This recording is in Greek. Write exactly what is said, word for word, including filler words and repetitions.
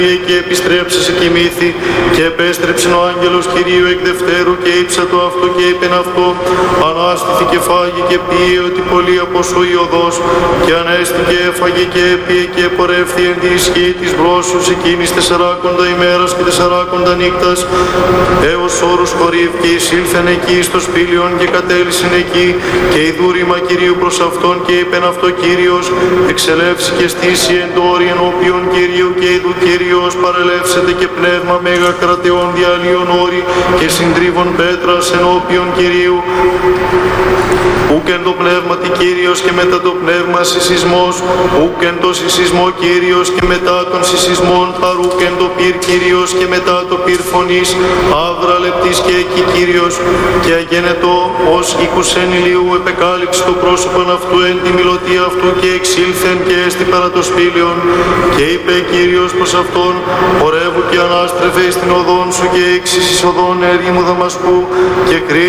και επιστρέψασε και κοιμήθη και επέστρεψε ο άγγελος Κυρίου εκ δευτέρου και ύψα το αυτό και είπεν αυτό, ανάστηθη και φάγει και πήγε ότι πολύ από σου η οδός και ανέστη και έφαγε και έπιε και πορεύθη εν τη ισχύ της βρόσους εκείνης τεσσαράκοντα ημέρας και τεσσαράκοντα νύκτας έως όρους χορύβ και εισήλθεν εκεί στο σπήλιον και κατέλυσεν εκεί και η δούρημα Κυρίου προς αυτόν και είπεν αυτό Κύριος εξελεύσει και στήσει εν το όρι ενώπιον Κυρίου και ειδου Κύριος παρελεύσεται και πνεύμα μέγα κρατεών διαλύων όρι και συντρίβων πέτρας ενώπιον Κυρίου. Ουκ εν το πνεύμα τη Κύριος και μετά το πνεύμα συσσισμός, ουκ εν το συσσισμό Κύριος και μετά των συσσισμών παρούκ εν το πυρ Κύριος και μετά το πυρ φωνής, άβρα λεπτής και εκεί Κύριος και αγένετο ως οίκουσεν ηλίου επεκάλυψε το πρόσωπον αυτού εν τη μιλωτή αυτού και εξήλθεν και έστι παρά το σπήλαιον και είπε Κύριος προς αυτόν, πορεύου και ανάστρεφε στην οδόν σου και έξι εις οδόν έργη μου Δαμασκού και κρίνει